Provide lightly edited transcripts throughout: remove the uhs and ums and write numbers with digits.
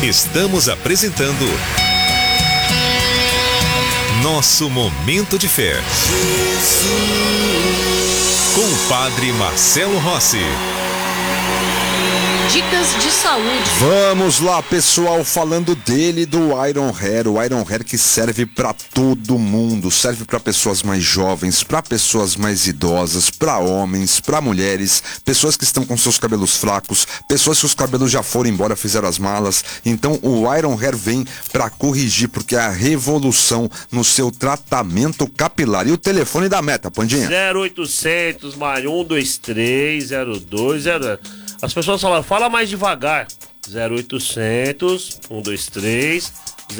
Estamos apresentando Nosso Momento de Fé. Com o Padre Marcelo Rossi. Dicas de saúde. Vamos lá, pessoal, falando dele, do Iron Hair. O Iron Hair que serve para todo mundo. Serve para pessoas mais jovens, para pessoas mais idosas, para homens, para mulheres, pessoas que estão com seus cabelos fracos, pessoas que os cabelos já foram embora, fizeram as malas. Então o Iron Hair vem para corrigir, porque é a revolução no seu tratamento capilar. E o telefone da Meta, Pandinha? 0800 123 0200. As pessoas falam, fala mais devagar. 0800 123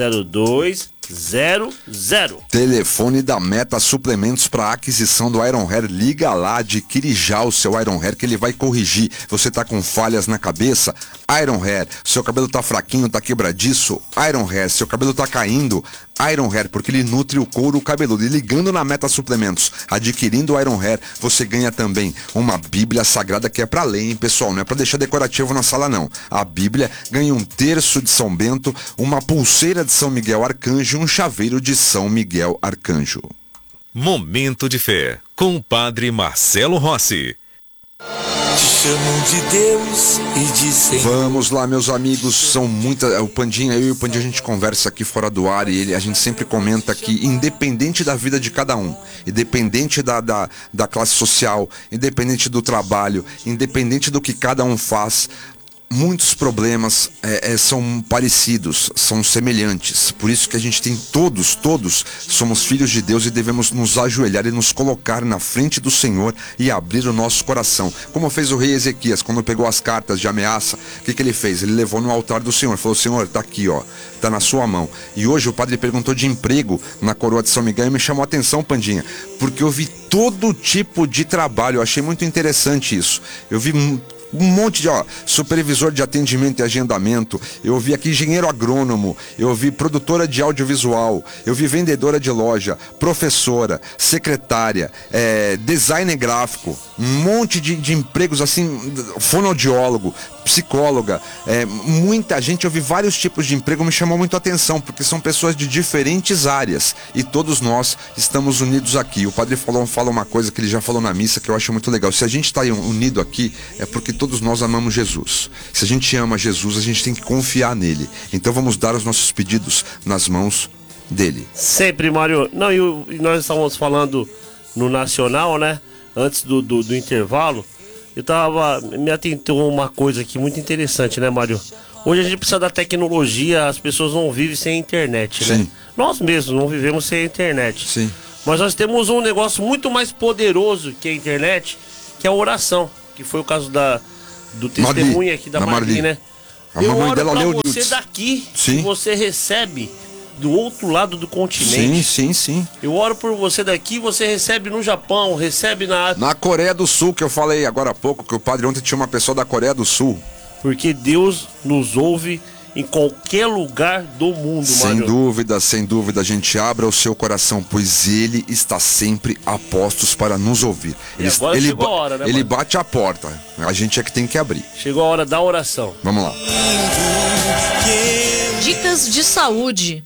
0200. Telefone da Meta Suplementos para aquisição do Iron Hair. Liga lá, adquire já o seu Iron Hair que ele vai corrigir. Você tá com falhas na cabeça? Iron Hair. Seu cabelo tá fraquinho, tá quebradiço? Iron Hair. Seu cabelo tá caindo? Iron Hair, porque ele nutre o couro cabeludo. E ligando na Meta Suplementos, adquirindo o Iron Hair, você ganha também uma Bíblia Sagrada que é pra ler, hein, pessoal? Não é pra deixar decorativo na sala, não. A Bíblia ganha um terço de São Bento, uma pulseira de São Miguel Arcanjo e um chaveiro de São Miguel Arcanjo. Momento de Fé, com o Padre Marcelo Rossi. Te chamam de Deus e de Senhor. Vamos lá, meus amigos, são muitas. O Pandinha, eu e o Pandinha, a gente conversa aqui fora do ar e a gente sempre comenta que, independente da vida de cada um, independente da classe social, independente do trabalho, independente do que cada um faz, muitos problemas são parecidos, são semelhantes. Por isso que a gente tem todos somos filhos de Deus e devemos nos ajoelhar e nos colocar na frente do Senhor e abrir o nosso coração. Como fez o rei Ezequias, quando pegou as cartas de ameaça, o que ele fez? Ele levou no altar do Senhor, falou: Senhor, tá aqui, ó, tá na sua mão. E hoje o padre perguntou de emprego na coroa de São Miguel e me chamou a atenção, Pandinha, porque eu vi todo tipo de trabalho, eu achei muito interessante isso. Eu vi um monte de, supervisor de atendimento e agendamento, eu vi aqui engenheiro agrônomo, eu vi produtora de audiovisual, eu vi vendedora de loja, professora, secretária, designer gráfico, um monte de empregos assim, fonoaudiólogo, psicóloga, muita gente, eu vi vários tipos de emprego, me chamou muito a atenção, porque são pessoas de diferentes áreas e todos nós estamos unidos aqui. O padre fala uma coisa que ele já falou na missa que eu acho muito legal: se a gente está unido aqui é porque todos nós amamos Jesus. Se a gente ama Jesus, a gente tem que confiar nele. Então vamos dar os nossos pedidos nas mãos dele. Sempre, Mário. Não, e nós estávamos falando no Nacional, né? Antes do intervalo, me atentou uma coisa aqui muito interessante, né, Mário? Hoje a gente precisa da tecnologia, as pessoas não vivem sem a internet, né? Sim. Nós mesmos não vivemos sem a internet. Sim. Mas nós temos um negócio muito mais poderoso que a internet, que é a oração. Que foi o caso do testemunho aqui da Marli, né? Eu oro pra você daqui, sim, que você recebe do outro lado do continente. Sim. Eu oro por você daqui, você recebe no Japão, recebe na Coreia do Sul, que eu falei agora há pouco, que o padre ontem tinha uma pessoa da Coreia do Sul. Porque Deus nos ouve em qualquer lugar do mundo, Sem dúvida, gente, abra o seu coração, pois ele está sempre a postos para nos ouvir. Agora chegou a hora, né, ele bate a porta, a gente é que tem que abrir. Chegou a hora da oração. Vamos lá. Dicas de saúde.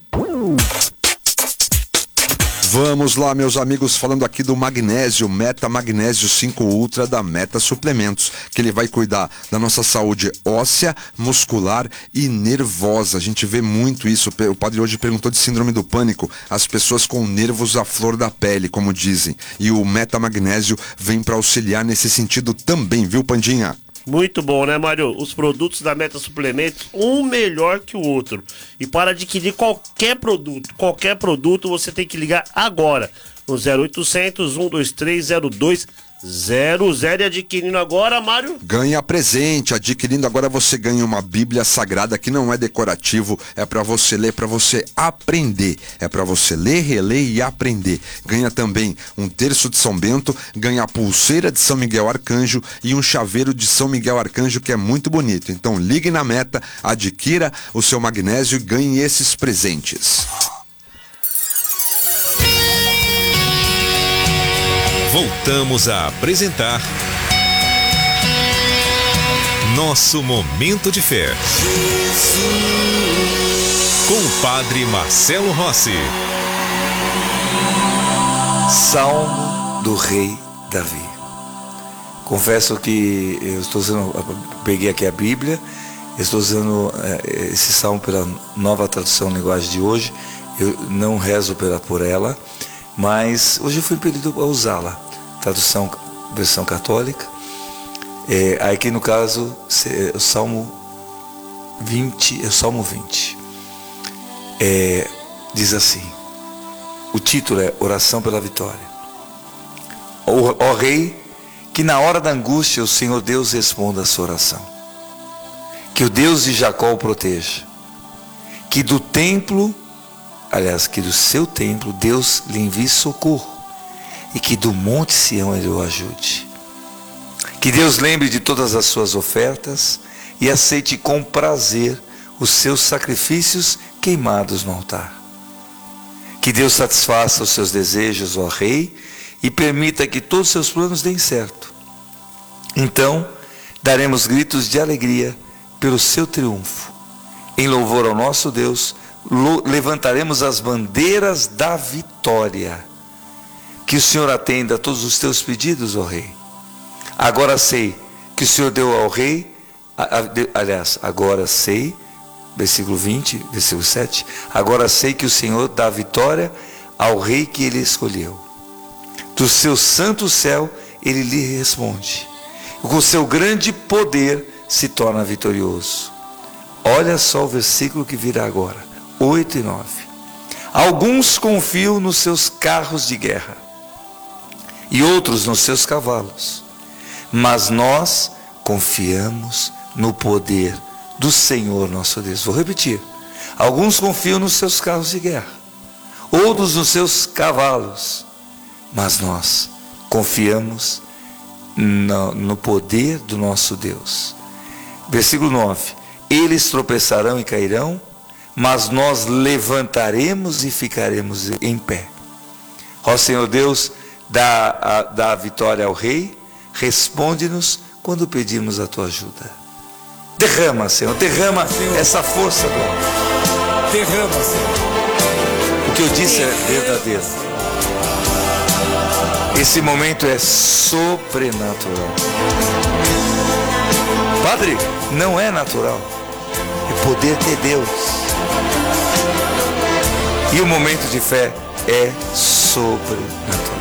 Vamos lá, meus amigos, falando aqui do magnésio, Meta Magnésio 5 Ultra da Meta Suplementos, que ele vai cuidar da nossa saúde óssea, muscular e nervosa. A gente vê muito isso. O padre hoje perguntou de síndrome do pânico, as pessoas com nervos à flor da pele, como dizem. E o Meta Magnésio vem para auxiliar nesse sentido também, viu, Pandinha? Muito bom, né, Mário? Os produtos da Meta Suplementos, um melhor que o outro. E para adquirir qualquer produto, você tem que ligar agora no 0800 123 0200 e adquirindo agora, Mário? Ganha presente. Adquirindo agora você ganha uma Bíblia Sagrada que não é decorativo, é para você ler, para você aprender. É para você ler, reler e aprender. Ganha também um terço de São Bento, ganha a pulseira de São Miguel Arcanjo e um chaveiro de São Miguel Arcanjo que é muito bonito. Então ligue na Meta, adquira o seu magnésio e ganhe esses presentes. Voltamos a apresentar Nosso Momento de Fé. Com o Padre Marcelo Rossi. Salmo do Rei Davi. Confesso que peguei aqui a Bíblia, estou usando esse salmo pela Nova Tradução Linguagem de hoje. Eu não rezo por ela, mas hoje eu fui impedido a usá-la. Tradução, versão católica. Aqui no caso, o Salmo 20, é o Salmo 20. Diz assim, o título é Oração pela Vitória. Ó Rei, que na hora da angústia o Senhor Deus responda a sua oração. Que o Deus de Jacó o proteja. Que do seu templo Deus lhe envie socorro. E que do monte Sião ele o ajude. Que Deus lembre de todas as suas ofertas e aceite com prazer os seus sacrifícios queimados no altar. Que Deus satisfaça os seus desejos, ó Rei, e permita que todos os seus planos deem certo. Então, daremos gritos de alegria pelo seu triunfo. Em louvor ao nosso Deus, levantaremos as bandeiras da vitória. Que o Senhor atenda a todos os teus pedidos, ó Rei. Agora sei que o Senhor deu ao Rei, agora sei, versículo 20, versículo 7, agora sei que o Senhor dá vitória ao Rei que ele escolheu. Do seu santo céu ele lhe responde. Com seu grande poder se torna vitorioso. Olha só o versículo que virá agora, 8 e 9. Alguns confiam nos seus carros de guerra e outros nos seus cavalos, mas nós confiamos no poder do Senhor nosso Deus. Vou repetir. Alguns confiam nos seus carros de guerra, outros nos seus cavalos, mas nós confiamos no poder do nosso Deus. Versículo 9. Eles tropeçarão e cairão, mas nós levantaremos e ficaremos em pé. Ó Senhor Deus, dá a vitória ao Rei, responde-nos quando pedimos a tua ajuda. Derrama, Senhor, derrama essa força, Deus. Derrama, Senhor. O que eu disse é verdadeiro. Esse momento é sobrenatural. Padre, não é natural. É poder de Deus. E o momento de fé é sobrenatural.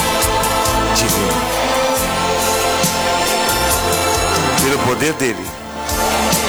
Divino. Pelo poder dele,